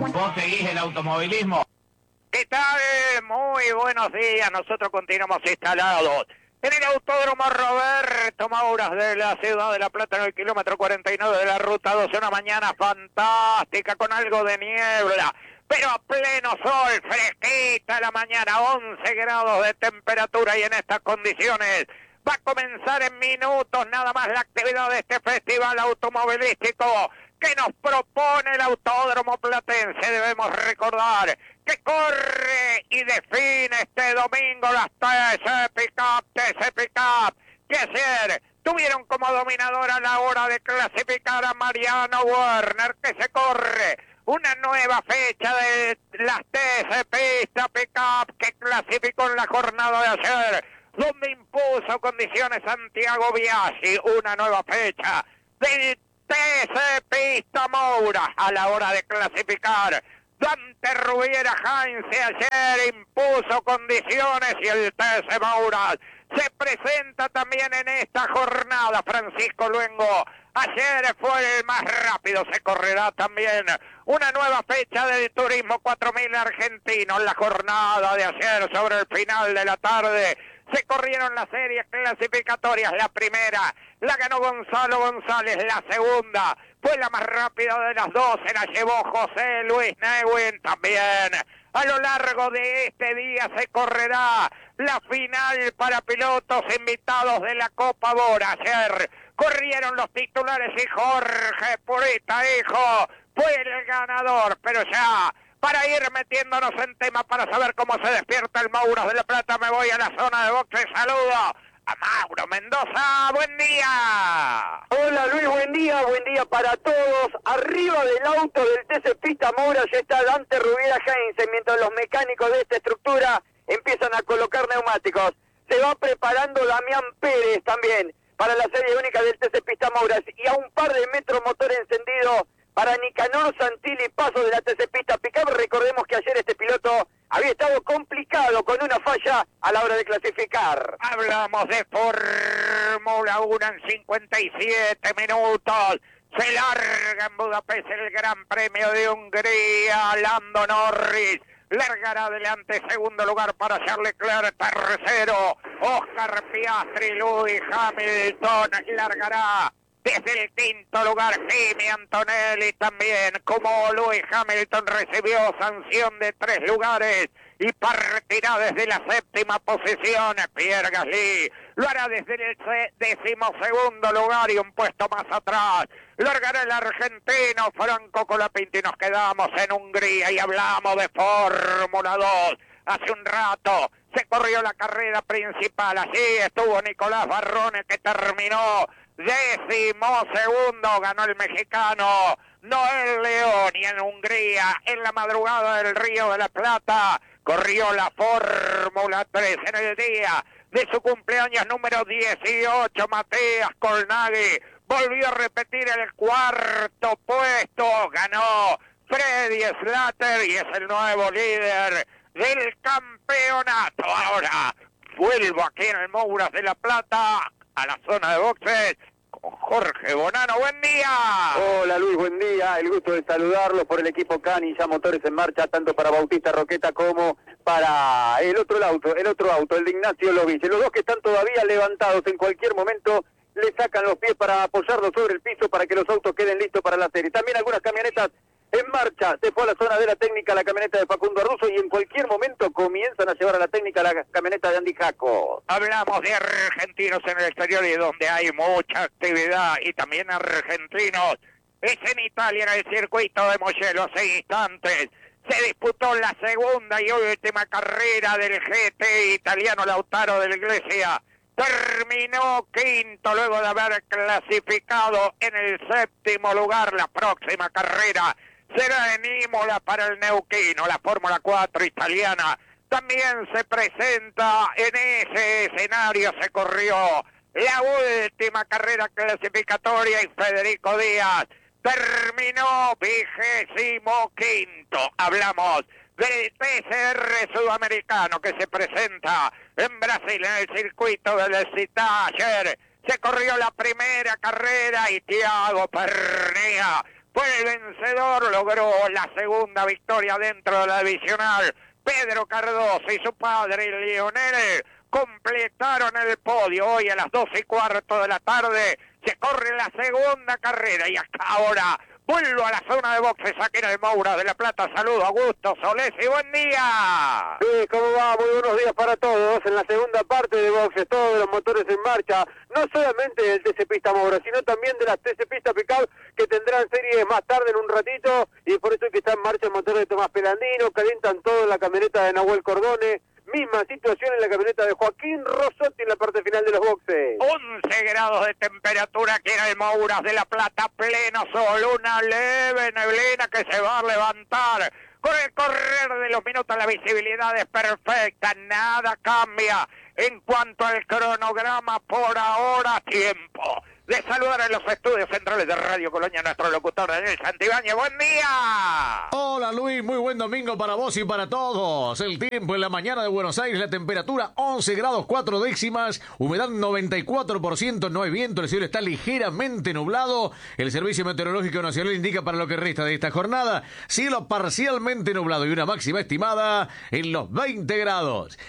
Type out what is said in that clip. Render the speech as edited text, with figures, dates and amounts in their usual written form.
¿Vos seguís el automovilismo? ¿Qué tal? Muy buenos días. Nosotros continuamos instalados en el Autódromo Roberto Mouras de la ciudad de La Plata, en el kilómetro 49 de la ruta 12. Una mañana fantástica con algo de niebla, pero a pleno sol, fresquita la mañana, 11 grados de temperatura, y en estas condiciones va a comenzar en minutos nada más la actividad de este festival automovilístico que nos propone el Autódromo Platense. Debemos recordar que corre y define este domingo las TC Pickup, que ayer tuvieron como dominador a la hora de clasificar a Mariano Werner, que se corre una nueva fecha de las TC Pickup que clasificó en la jornada de ayer, donde impuso condiciones Santiago Biasi. Una nueva fecha del TC Pista Moura a la hora de clasificar. Dante Rubiera Heinze ayer impuso condiciones y el TC Moura se presenta también en esta jornada. Francisco Luengo ayer fue el más rápido. Se correrá también una nueva fecha del Turismo 4000 argentino. En la jornada de ayer, sobre el final de la tarde, se corrieron las series clasificatorias. La primera la ganó Gonzalo González, la segunda fue la más rápida de las dos, se la llevó José Luis Neuwin. También a lo largo de este día se correrá la final para pilotos invitados de la Copa Bora. Ayer corrieron los titulares y Jorge Purita, hijo, fue el ganador. Pero ya, para ir metiéndonos en tema, para saber cómo se despierta el Mouras de La Plata, me voy a la zona de boxe. Saludo a Mauro Mendoza. Buen día. Hola Luis, buen día para todos. Arriba del auto del TC Pista Moura ya está Dante Rubiera Heinze, mientras los mecánicos de esta estructura empiezan a colocar neumáticos. Se va preparando Damián Pérez también para la serie única del TC Pista Moura, y a un par de metros motor encendido para Nicanor Santilli, paso de la TC Pista Pickup. Recordemos que ayer este piloto había estado complicado con una falla a la hora de clasificar. Hablamos de Fórmula 1 en 57 minutos. Se larga en Budapest el Gran Premio de Hungría. Lando Norris largará adelante, segundo lugar para Charles Leclerc, tercero Oscar Piastri. Lewis Hamilton largará desde el quinto lugar. Kimi Antonelli también, como Lewis Hamilton, recibió sanción de 3 lugares y partirá desde la séptima posición. Pierre Gasly lo hará desde el 12º lugar y un puesto más atrás largará el argentino Franco Colapinto. Y nos quedamos en Hungría y hablamos de Fórmula 2. Hace un rato se corrió la carrera principal. Allí estuvo Nicolás Barrone, que terminó 12º, ganó el mexicano Noel León. Y en Hungría, en la madrugada del Río de la Plata, corrió la Fórmula 3 en el día de su cumpleaños número 18. Matías Colnaghi volvió a repetir el cuarto puesto, ganó Freddy Slater y es el nuevo líder del campeonato. Ahora vuelvo aquí en el Mouras de La Plata, a la zona de boxes, con Jorge Bonano. Buen día. Hola Luis, buen día. El gusto de saludarlo por el equipo Cani. Ya motores en marcha, tanto para Bautista Roqueta como para el otro auto, el de Ignacio Lovich. Los dos que están todavía levantados, en cualquier momento le sacan los pies para apoyarlos sobre el piso para que los autos queden listos para la serie. También algunas camionetas en marcha. Se fue a la zona de la técnica la camioneta de Facundo Arruzo, y en cualquier momento comienzan a llevar a la técnica la camioneta de Andy Jaco. Hablamos de argentinos en el exterior y donde hay mucha actividad, y también argentinos. Es en Italia, en el circuito de Mugello. Hace instantes se disputó la segunda y última carrera del GT italiano. Lautaro de la Iglesia terminó quinto luego de haber clasificado en el 7º lugar. La próxima carrera será en Imola para el neuquino. La Fórmula 4 italiana también se presenta en ese escenario. Se corrió la última carrera clasificatoria y Federico Díaz terminó 25º. Hablamos del PCR sudamericano que se presenta en Brasil, en el circuito del Citá. Ayer se corrió la primera carrera y Thiago Pernía fue el vencedor, logró la segunda victoria dentro de la divisional. Pedro Cardoso y su padre Lionel completaron el podio. Hoy a las 12:15 de la tarde se corre la segunda carrera y hasta ahora vuelvo a la zona de boxes aquí en el Moura de la Plata. Saludo a Augusto Solés y buen día. Sí, ¿cómo va? Muy buenos días para todos. En la segunda parte de boxes, todos los motores en marcha, no solamente del TC Pista Moura, sino también de las TC Pista Pickup, que tendrán series más tarde en un ratito, y por eso es que está en marcha el motor de Tomás Pelandino. Calientan todo en la camioneta de Nahuel Cordone. Misma situación en la camioneta de Joaquín Rosotti en la parte final de los boxes. 11 grados de temperatura aquí en el Mouras de la Plata, pleno sol, una leve neblina que se va a levantar. Con el correr de los minutos la visibilidad es perfecta, nada cambia en cuanto al cronograma por ahora. Tiempo de saludar en los estudios centrales de Radio Colonia nuestro locutor Daniel Santibáñez. ¡Buen día! Hola Luis, muy buen domingo para vos y para todos. El tiempo en la mañana de Buenos Aires, la temperatura 11 grados 4 décimas, humedad 94%, no hay viento, el cielo está ligeramente nublado. El Servicio Meteorológico Nacional indica para lo que resta de esta jornada, cielo parcialmente nublado y una máxima estimada en los 20 grados.